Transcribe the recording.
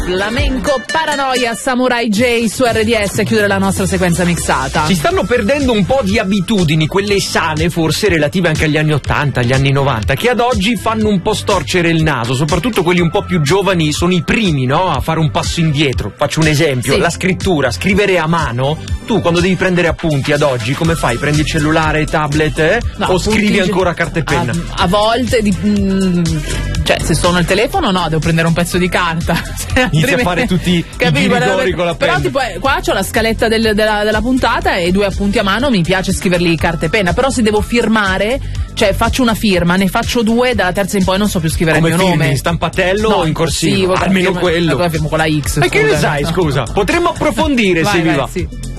Flamenco Paranoia, Samurai J su RDS a chiudere la nostra sequenza mixata. Si stanno perdendo un po' di abitudini, quelle sane, forse relative anche agli anni 80, agli anni 90, che ad oggi fanno un po' storcere il naso, soprattutto quelli un po' più giovani sono i primi, no? A fare un passo indietro. Faccio un esempio, la scrittura, scrivere a mano. Tu quando devi prendere appunti ad oggi, come fai? Prendi il cellulare, tablet, No, o scrivi ancora carta e penna? A volte, cioè se sono al telefono no, devo prendere un pezzo di carta. Inizia a fare tutti i ghirigori con la penna. Però tipo qua c'ho la scaletta della puntata e 2 appunti a mano, mi piace scriverli carta e penna, però se devo firmare, cioè faccio una firma, ne faccio 2, dalla terza in poi non so più scrivere come il mio nome. In stampatello o in corsivo? Almeno quello. Ma firmo con la X. Ma che ne sai, scusa? Potremmo approfondire, se vi va. Sì.